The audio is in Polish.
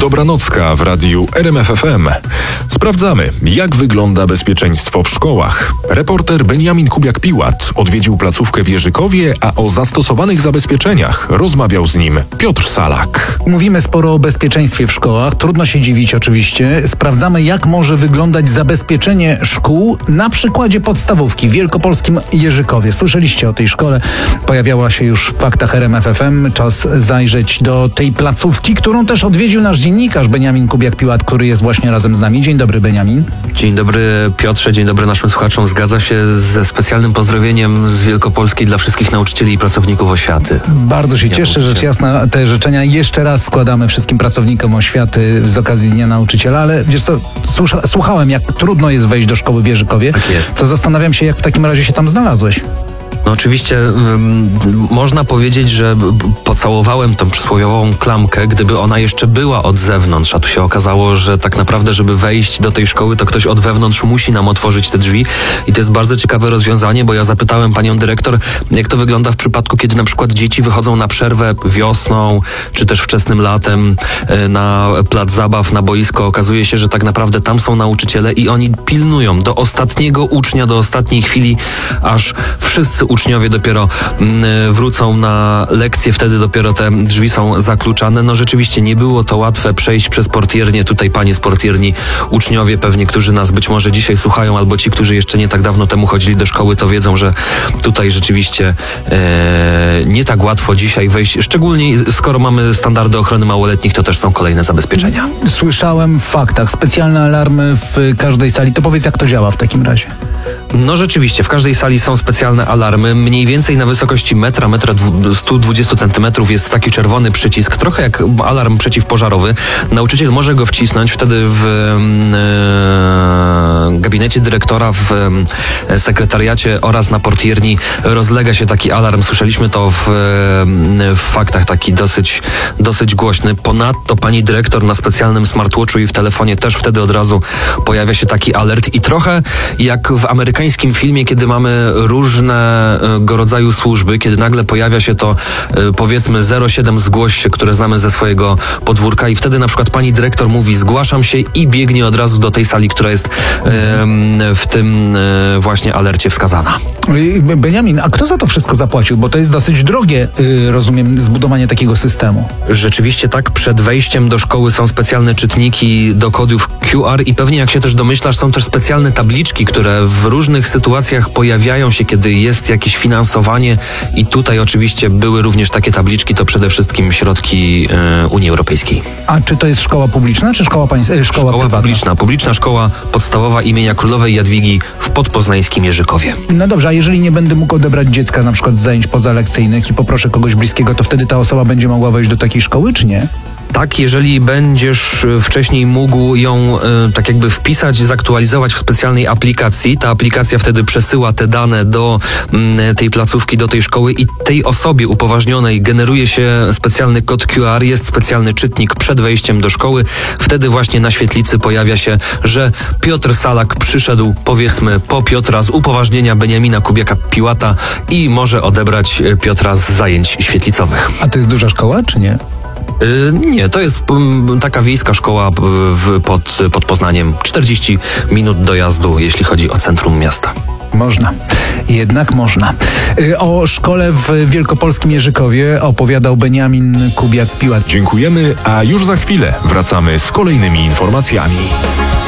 Dobranocka w radiu RMF FM. Sprawdzamy, jak wygląda bezpieczeństwo w szkołach. Reporter Beniamin Kubiak-Piłat odwiedził placówkę w Jerzykowie, a o zastosowanych zabezpieczeniach rozmawiał z nim Piotr Salak. Mówimy sporo o bezpieczeństwie w szkołach. Trudno się dziwić oczywiście. Sprawdzamy, jak może wyglądać zabezpieczenie szkół na przykładzie podstawówki w wielkopolskim Jerzykowie. Słyszeliście o tej szkole. Pojawiała się już w faktach RMF FM. Czas zajrzeć do tej placówki, którą też odwiedził nasz dziennikarz Beniamin Kubiak-Piłat, który jest właśnie razem z nami. Dzień dobry, Beniamin. Dzień dobry, Piotrze, dzień dobry naszym słuchaczom. Zgadza się, ze specjalnym pozdrowieniem z Wielkopolski dla wszystkich nauczycieli i pracowników oświaty. Bardzo się cieszę, rzecz jasna, te życzenia jeszcze raz składamy wszystkim pracownikom oświaty z okazji Dnia Nauczyciela, ale wiesz co, słuchałem, jak trudno jest wejść do szkoły w Jerzykowie. Tak jest. To zastanawiam się, jak w takim razie się tam znalazłeś. No oczywiście można powiedzieć, że pocałowałem tą przysłowiową klamkę, gdyby ona jeszcze była od zewnątrz, a tu się okazało, że tak naprawdę, żeby wejść do tej szkoły, to ktoś od wewnątrz musi nam otworzyć te drzwi i to jest bardzo ciekawe rozwiązanie, bo ja zapytałem panią dyrektor, jak to wygląda w przypadku, kiedy na przykład dzieci wychodzą na przerwę wiosną, czy też wczesnym latem na plac zabaw, na boisko. Okazuje się, że tak naprawdę tam są nauczyciele i oni pilnują do ostatniego ucznia, do ostatniej chwili, aż wszyscy uczniowie dopiero wrócą na lekcje, wtedy dopiero te drzwi są zakluczane. No rzeczywiście nie było to łatwe przejść przez portiernię. Tutaj panie z portierni, uczniowie pewnie, którzy nas być może dzisiaj słuchają, albo ci, którzy jeszcze nie tak dawno temu chodzili do szkoły, to wiedzą, że tutaj rzeczywiście nie tak łatwo dzisiaj wejść. Szczególnie skoro mamy standardy ochrony małoletnich, to też są kolejne zabezpieczenia. Słyszałem w faktach specjalne alarmy w każdej sali. To powiedz, jak to działa w takim razie. No rzeczywiście, w każdej sali są specjalne alarmy. Mniej więcej na wysokości metra 120 centymetrów jest taki czerwony przycisk, trochę jak alarm przeciwpożarowy. Nauczyciel może go wcisnąć, wtedy w gabinecie dyrektora, w sekretariacie oraz na portierni rozlega się taki alarm. Słyszeliśmy to w faktach, taki dosyć głośny. Ponadto pani dyrektor na specjalnym smartwatchu i w telefonie też wtedy od razu pojawia się taki alert i trochę jak w amerykańskim filmie, kiedy mamy różnego rodzaju służby, kiedy nagle pojawia się to powiedzmy 07 zgłoś się, które znamy ze swojego podwórka i wtedy na przykład pani dyrektor mówi zgłaszam się i biegnie od razu do tej sali, która jest w tym właśnie alercie wskazana. Beniamin, a kto za to wszystko zapłacił? Bo to jest dosyć drogie, rozumiem, zbudowanie takiego systemu. Rzeczywiście tak, przed wejściem do szkoły są specjalne czytniki do kodów QR i pewnie jak się też domyślasz, są też specjalne tabliczki, które w różnych sytuacjach pojawiają się, kiedy jest jakieś finansowanie i tutaj oczywiście były również takie tabliczki, to przede wszystkim środki Unii Europejskiej. A czy to jest szkoła publiczna, czy szkoła prywatna? Publiczna szkoła podstawowa imienia Królowej Jadwigi w podpoznańskim Jerzykowie. No dobrze, a jeżeli nie będę mógł odebrać dziecka na przykład z zajęć pozalekcyjnych i poproszę kogoś bliskiego, to wtedy ta osoba będzie mogła wejść do takiej szkoły, czy nie? Tak, jeżeli będziesz wcześniej mógł ją tak jakby wpisać, zaktualizować w specjalnej aplikacji, ta aplikacja wtedy przesyła te dane do tej placówki, do tej szkoły i tej osobie upoważnionej generuje się specjalny kod QR, jest specjalny czytnik przed wejściem do szkoły. Wtedy właśnie na świetlicy pojawia się, że Piotr Salak przyszedł, powiedzmy, po Piotra z upoważnienia Beniamina Kubiaka-Piłata i może odebrać Piotra z zajęć świetlicowych. A to jest duża szkoła, czy nie? Nie, to jest taka wiejska szkoła pod Poznaniem. 40 minut dojazdu, jeśli chodzi o centrum miasta. Można. Jednak można. O szkole w wielkopolskim Jerzykowie opowiadał Beniamin Kubiak-Piłat. Dziękujemy, a już za chwilę wracamy z kolejnymi informacjami.